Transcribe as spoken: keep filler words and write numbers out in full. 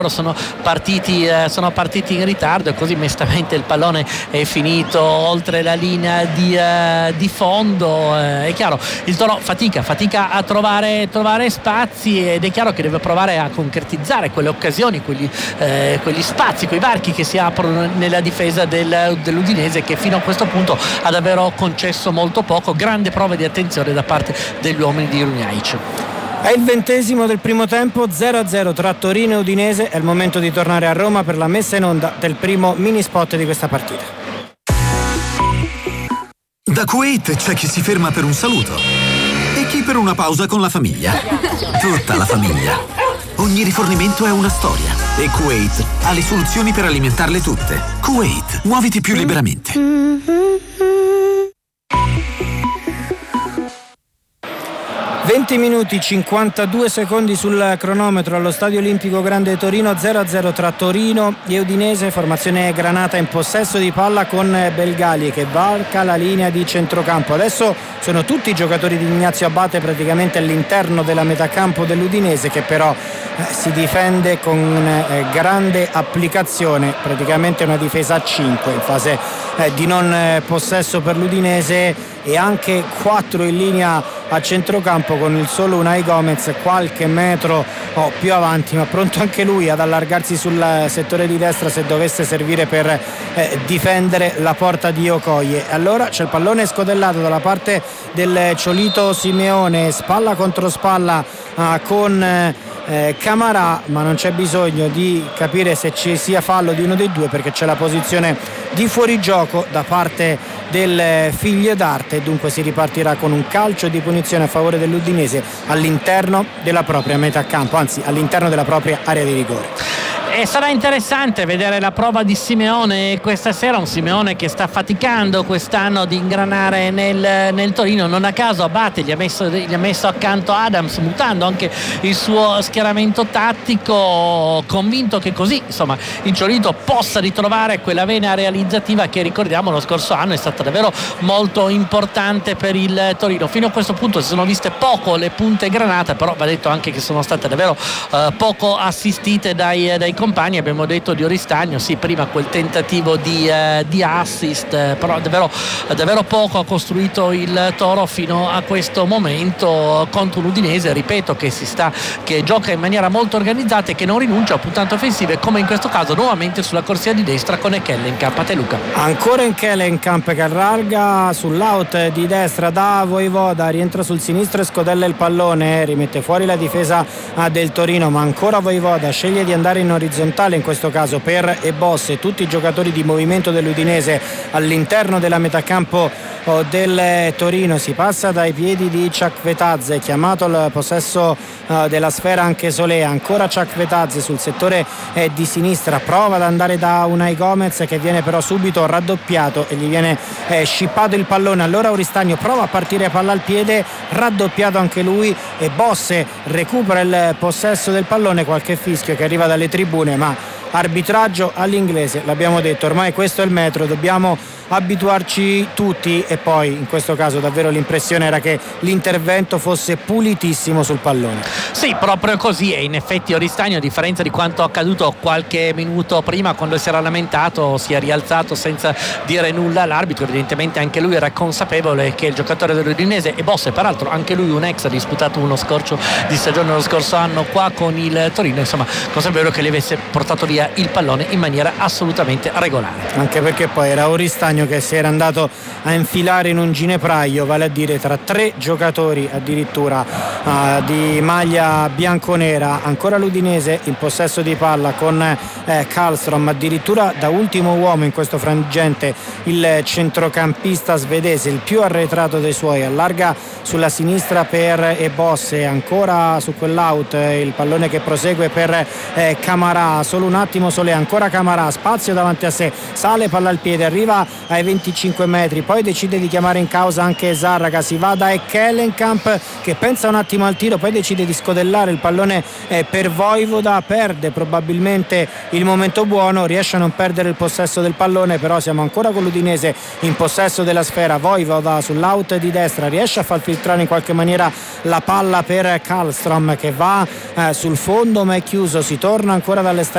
sono partiti, eh, sono partiti in ritardo e così mestamente il pallone è finito oltre la linea di, eh, di fondo. Eh, è chiaro, il Toro fatica, fatica a trovare, trovare spazi ed è chiaro che deve provare a concretizzare quelle occasioni, quegli, eh, quegli spazi, quei varchi che si aprono nella difesa del, dell'Udinese, che fino a questo punto ha davvero concesso molto poco. Grande prova di attenzione da parte degli uomini di Runjaic. È il ventesimo del primo tempo, zero a zero tra Torino e Udinese. È il momento di tornare a Roma per la messa in onda del primo mini spot di questa partita. Da Kuwait c'è chi si ferma per un saluto e chi per una pausa con la famiglia. Tutta la famiglia. Ogni rifornimento è una storia e Kuwait ha le soluzioni per alimentarle tutte. Kuwait, muoviti più liberamente. venti minuti cinquantadue secondi sul cronometro allo Stadio Olimpico Grande Torino, zero a zero tra Torino e Udinese. Formazione granata in possesso di palla con Belgali che varca la linea di centrocampo. Adesso sono tutti i giocatori di Ignazio Abate praticamente all'interno della metà campo dell'Udinese, che però eh, si difende con eh, grande applicazione, praticamente una difesa a cinque in fase eh, di non eh, possesso per l'Udinese, e anche quattro in linea a centrocampo con il solo Unai Gomez qualche metro oh, più avanti, ma pronto anche lui ad allargarsi sul settore di destra se dovesse servire per eh, difendere la porta di Okoye. Allora c'è il pallone scodellato dalla parte del Ciolito Simeone, spalla contro spalla ah, con eh, Eh, Camarà, ma non c'è bisogno di capire se ci sia fallo di uno dei due perché c'è la posizione di fuorigioco da parte del figlio d'arte e dunque si ripartirà con un calcio di punizione a favore dell'Udinese all'interno della propria metà campo, anzi all'interno della propria area di rigore. E sarà interessante vedere la prova di Simeone questa sera, un Simeone che sta faticando quest'anno di ingranare nel, nel Torino. Non a caso Abate gli ha, messo, gli ha messo accanto Adams, mutando anche il suo schieramento tattico, convinto che così insomma il Ciolito possa ritrovare quella vena realizzativa che, ricordiamo, lo scorso anno è stata davvero molto importante per il Torino. Fino a questo punto si sono viste poco le punte granata, però va detto anche che sono state davvero eh, poco assistite dai, dai compagni. Abbiamo detto di Oristagno, sì, prima quel tentativo di, eh, di assist, eh, però davvero, davvero poco ha costruito il Toro fino a questo momento contro l'Udinese, ripeto, che si sta che gioca in maniera molto organizzata e che non rinuncia a puntate offensive, come in questo caso nuovamente sulla corsia di destra con Ekellenkamp. A te Luca. Ancora Ekellenkamp che allarga sull'out di destra da Voivoda, rientra sul sinistro e scodella il pallone, rimette fuori la difesa del Torino, ma ancora Voivoda sceglie di andare in orizzontale in questo caso per Eboss e tutti i giocatori di movimento dell'Udinese all'interno della metà campo del Torino. Si passa dai piedi di Chakvetadze, chiamato al possesso uh, della sfera anche Solea, ancora Chakvetadze sul settore eh, di sinistra, prova ad andare da Unai Gomez che viene però subito raddoppiato e gli viene eh, scippato il pallone. Allora Oristagno prova a partire a palla al piede, raddoppiato anche lui, e Bosse recupera il possesso del pallone, qualche fischio che arriva dalle tribune, ma arbitraggio all'inglese, l'abbiamo detto, ormai questo è il metro, dobbiamo abituarci tutti, e poi in questo caso davvero l'impressione era che l'intervento fosse pulitissimo sul pallone. Sì, proprio così, e in effetti Oristagno, a differenza di quanto accaduto qualche minuto prima quando si era lamentato, si è rialzato senza dire nulla all'arbitro. Evidentemente anche lui era consapevole che il giocatore dell'Udinese, e Bosse peraltro anche lui un ex, ha disputato uno scorcio di stagione lo scorso anno qua con il Torino, insomma consapevole che gli avesse portato via il pallone in maniera assolutamente regolare, anche perché poi era Oristagno che si era andato a infilare in un ginepraio, vale a dire tra tre giocatori addirittura uh, di maglia bianconera. Ancora l'Udinese in possesso di palla con eh, Karlstrom, addirittura da ultimo uomo in questo frangente il centrocampista svedese, il più arretrato dei suoi, allarga sulla sinistra per Ebosse, ancora su quell'out eh, il pallone che prosegue per eh, Camarà, solo un attimo Solé, ancora Camarà, spazio davanti a sé, sale palla al piede, arriva ai venticinque metri, poi decide di chiamare in causa anche Zarraga, si va da Ekellenkamp che pensa un attimo al tiro, poi decide di scodellare il pallone eh, per Voivoda, perde probabilmente il momento buono, riesce a non perdere il possesso del pallone, però siamo ancora con l'Udinese in possesso della sfera. Voivoda sull'out di destra riesce a far filtrare in qualche maniera la palla per Karlstrom che va eh, sul fondo ma è chiuso, si torna ancora dall'esterno